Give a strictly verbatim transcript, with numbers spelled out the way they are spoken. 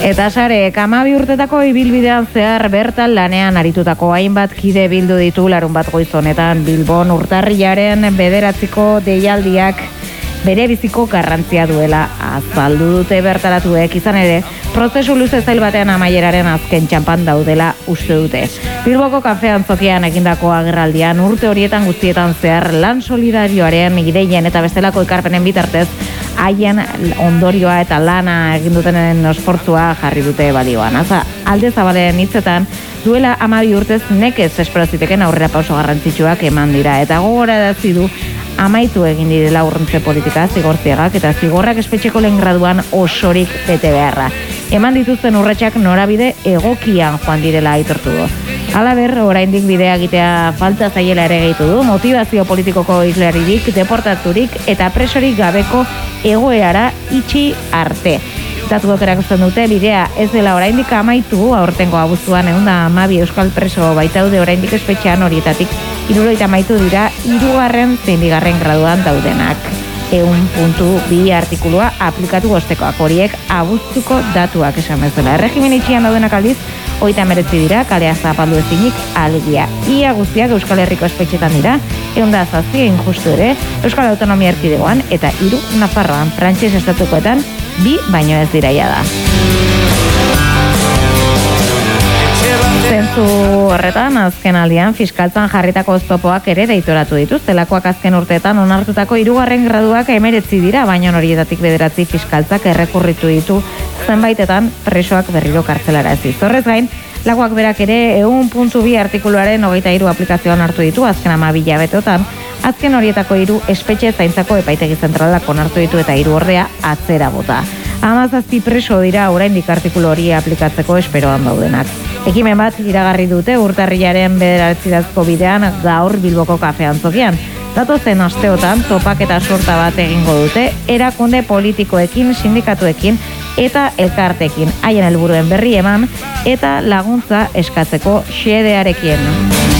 Eta sarek, hamabi urtetako ibilbidean zehar bertan lanean aritutako hainbat kide bildu ditu larun bat goiz honetan Bilbon urtarrilaren bederatziko deialdiak bere biziko garrantzia duela azaldu dute bertaratuek, izan ere, prozesu luze zail batean amaieraren azken txampan daudela uste dute. Bilboko kafean zokian egindako agerraldian urte horietan guztietan zehar lan solidarioaren ideien eta bestelako ekarpenen bitartez haien ondorioa eta lana egin dutenen esfortzua jarri dute balioan. Aza, alde zabalen hitzetan, duela hamabi urtez nekez esperaziteken aurrera pauso garrantzitsuak eman dira eta gogorarazi du amaitu egin direla urruntze politika zigortziegak eta zigorrak espetxeko lehen graduan osorik bete beharra. Eman dituzten urratsak norabide egokian joan direla aitortu du. Halaber, oraindik bidea egitea falta zaiela ere gehitu du, motivazio politikoko islaririk, deportaturik eta presorik gabeko egoerara itxi arte. Datuak erakusten dute bidea ez dela oraindik amaitu, aurtengo abuztuan ehun eta hamabi euskal preso baitaude oraindik espetxean, horietatik hirurogeita hamairu dira hirugarren zein bigarren graduan daudenak. ehun puntu bi artikulua aplikatu ostekoak, horiek abuztuko datuak esan bezala. Erregimen itxian daudenak aldiz, hogeita hemeretzi dira, kalea zapaldu ezinik alegia. Ia guztiak Euskal Herriko espetxetan dira, ehun eta zazpi injustu ere, Euskal Autonomia Erkidegoan eta hiru Nafarroan, Frantses estatukoetan, bi baino ez dira da. Zentzu horretan, azken aldian, fiskaltzan jarritako oztopoak ere deitoratu dituztelakoak azken urteetan onartutako hirugarren graduak emeretzi dira, baina horietatik bederatzi fiskaltzak errekurritu ditu zenbaitetan presoak berriro kartzelara ez. Horrez gain, lakoak berak ere ehun puntu bi artikuluaren hogeita hiru aplikazioan hartu ditu azken hamabi hilabeteotan, azken horietako hiru espetxe zaintzako epaitegi zentralak onartu ditu eta hiru ordea atzera bota. Hamazazpi preso dira oraindik artikulu hori aplikatzeko esperoan daudenak. Ekimen bat iragarri dute urtarrilaren bederatzirazko bidean gaur Bilboko kafean zokian. Datozen asteotan topak eta sorta bat egingo dute erakunde politikoekin, sindikatuekin eta elkartekin haien helburuen berri eman eta laguntza eskatzeko xedearekin.